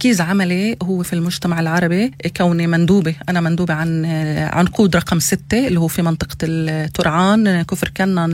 تركيز عملي هو في المجتمع العربي، كوني مندوبة، أنا مندوبة عن عنقود رقم 6 اللي هو في منطقة الترعان، كفر كنان،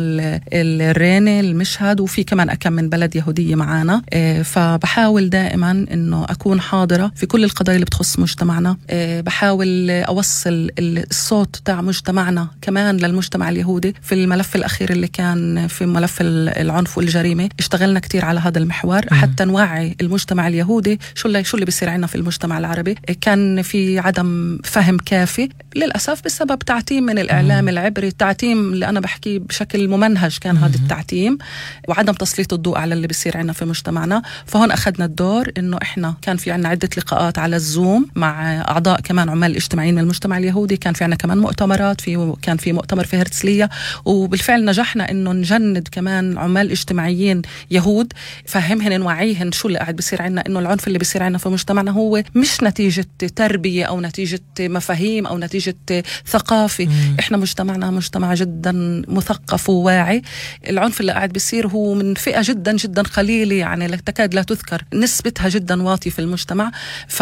الرينة، المشهد، وفي كمان أكم من بلد يهودية معانا. فبحاول دائما إنه أكون حاضرة في كل القضايا اللي بتخص مجتمعنا. بحاول أوصل الصوت تاع مجتمعنا كمان للمجتمع اليهودي. في الملف الأخير اللي كان في ملف العنف والجريمة اشتغلنا كتير على هذا المحور حتى نوعي المجتمع اليهودي شو اللي بيصير عنا في المجتمع العربي. كان في عدم فهم كافي للأسف بسبب تعتيم من الإعلام العبري، التعتيم اللي أنا بحكي بشكل ممنهج كان هذا التعتيم، وعدم تسليط الضوء على اللي بيصير عنا في مجتمعنا. فهون أخذنا الدور إنه إحنا كان في عنا عدة لقاءات على الزوم مع أعضاء كمان عمال اجتماعيين من المجتمع اليهودي، كان في عنا كمان مؤتمرات، كان في مؤتمر في هرتسلية، وبالفعل نجحنا إنه نجند كمان عمال اجتماعيين يهود، فهمهن نوعيهن شو اللي قاعد بيصير عنا، إنه العنف اللي بيصير عنا في مجتمعنا هو مش نتيجة تربية أو نتيجة مفاهيم أو نتيجة ثقافة. إحنا مجتمعنا مجتمع جدا مثقف وواعي. العنف اللي قاعد بيصير هو من فئة جدا جدا قليلة، يعني تكاد لا تذكر، نسبتها جدا واطية في المجتمع.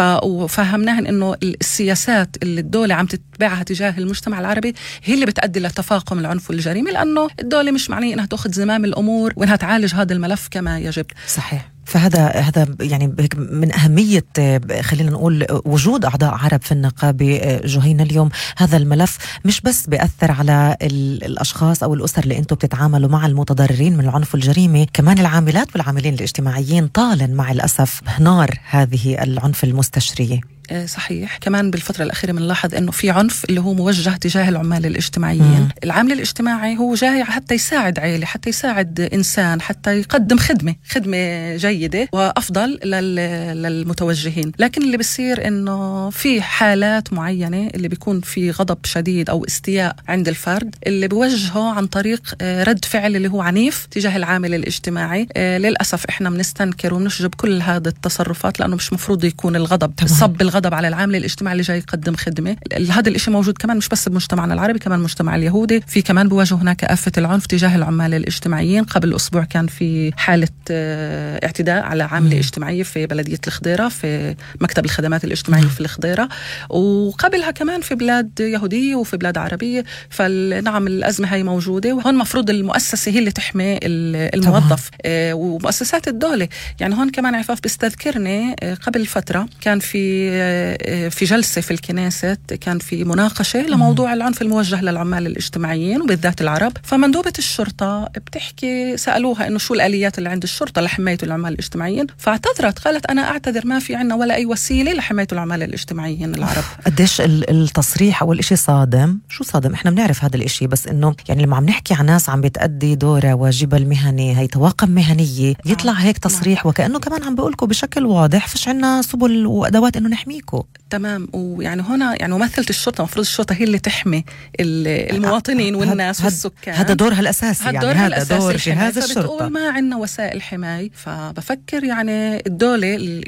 وفهمناهن إنه السياسات اللي الدولة عم تتبعها تجاه المجتمع العربي هي اللي بتؤدي لتفاقم العنف والجريمة، لأنه الدولة مش معنية إنها تأخذ زمام الأمور وإنها تعالج هذا الملف كما يجب. صحيح. فهذا يعني من أهمية خلينا نقول وجود أعضاء عرب في النقابة. جهينة، اليوم هذا الملف مش بس بيأثر على الأشخاص أو الأسر اللي أنتم بتتعاملوا مع المتضررين من العنف والجريمة، كمان العاملات والعاملين الاجتماعيين طالا مع الأسف نار هذه العنف المستشرية. صحيح. كمان بالفترة الأخيرة بنلاحظ إنه في عنف اللي هو موجه تجاه العمال الاجتماعيين. العامل الاجتماعي هو جاي حتى يساعد عائلة، حتى يساعد إنسان، حتى يقدم خدمة جيدة وأفضل للمتوجهين. لكن اللي بيصير إنه في حالات معينة اللي بيكون في غضب شديد أو استياء عند الفرد اللي بيوجهه عن طريق رد فعل اللي هو عنيف تجاه العامل الاجتماعي. للأسف إحنا بنستنكر وبنشجب كل هذه التصرفات، لأنه مش مفروض يكون الغضب صب الغضب على العامل الاجتماعي اللي جاي يقدم خدمة. هذا الاشي موجود كمان مش بس بمجتمعنا العربي، كمان المجتمع اليهودي في كمان بواجه هناك آفة العنف تجاه العمال الاجتماعيين. قبل أسبوع كان في حالة اعتداء على عاملة اجتماعية في بلدية الخضيرة، في مكتب الخدمات الاجتماعية في الخضيرة، وقبلها كمان في بلاد يهودية وفي بلاد عربية. فنعم الأزمة هاي موجودة، وهون مفروض المؤسسة هي اللي تحمي الموظف ومؤسسات الدولة. يعني هون كمان عفاف بيستذكرني قبل فترة كان في جلسة في الكنيسة، كان في مناقشة لموضوع العنف الموجه للعمال الاجتماعيين وبالذات العرب. فمندوبة الشرطة بتحكي، سألوها إنه شو الآليات اللي عند الشرطة لحماية العمال الاجتماعيين، فاعتذرت قالت أنا أعتذر ما في عنا ولا أي وسيلة لحماية العمال الاجتماعيين العرب. قديش التصريح أول إشي صادم. شو صادم؟ إحنا بنعرف هذا الإشي، بس إنه يعني لما عم نحكي عن ناس عم بتأدي دورها واجبها المهني، هي طواقم مهنية، يطلع هيك تصريح وكأنه كمان عم بيقولكوا بشكل واضح فيش عنا سبل وأدوات إنه نحميكوا. تمام. ويعني هنا يعني ممثلة الشرطة، مفروض الشرطة هي اللي تحمي المواطنين والناس والسكان. هذا دورها الأساسي، يعني هذا دور جهاز الشرطة. بتقول ما عندنا وسائل حماية. فبفكر يعني الدولة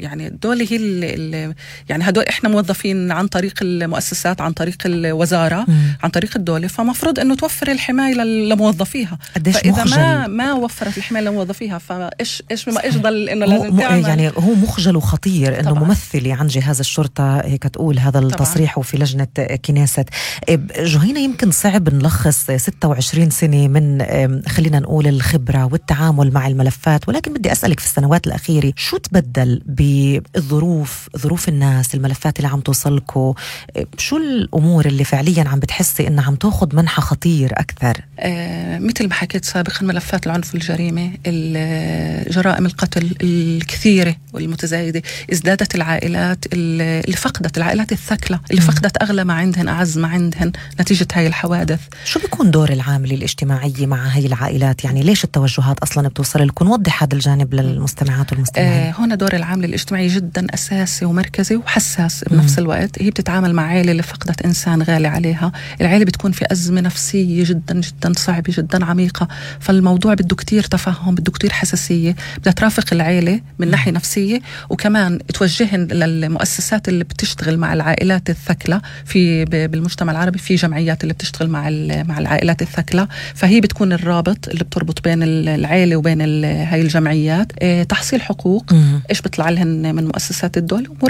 هي يعني هدول إحنا موظفين عن طريق المؤسسات، عن طريق الوزارة، عن طريق الدولة، فمفروض إنه توفر الحماية لموظفيها. فإذا ما وفرت الحماية لموظفيها، فإيش ضل إنه لازم تعمل. يعني هو مخجل وخطير إنه ممثلة عن جهاز الشرطة هيك تقول هذا التصريح وفي لجنة كنيسة. جهينة، يمكن صعب نلخص 26 سنة من خلينا نقول الخبرة والتعامل مع الملفات، ولكن بدي أسألك في السنوات الأخيرة شو تبدل ظروف الناس، الملفات اللي عم توصلكوا، شو الأمور اللي فعليا عم بتحسي إنها عم تأخذ منحى خطير أكثر؟ مثل ما حكيت سابقا، ملفات العنف والجريمة، جرائم القتل الكثيرة والمتزايدة، ازدادت العائلات اللي فقدت، العائلات الثكلة اللي فقدت أغلى ما عندهن، أعز ما عندهن نتيجة هاي الحوادث. شو بيكون دور العامل الاجتماعي مع هاي العائلات؟ يعني ليش التوجهات أصلا بتوصل لكم؟ وضح هذا الجانب للمستمعات والمستمعين. هنا دور العامل الاجتماعي جدا أساسي ومركزي وحساس بنفس الوقت. هي بتتعامل مع عائلة اللي فقدت إنسان غالي عليها. العائلة بتكون في أزمة نفسية جدا جدا صعبة، جدا عميقة. فالموضوع بده كتير تفهم، بده كتير حساسية، بدها ترافق العائلة من ناحية نفسية، وكمان توجهن للمؤسسات اللي بتشتغل مع العائلات الثكلة. بالمجتمع العربي في جمعيات اللي بتشتغل مع العائلات الثكلة، فهي بتكون الرابط اللي بتربط بين العائلة وبين هاي الجمعيات. تحصيل حقوق إيش بيطلع لهن من مؤسسات الدولة،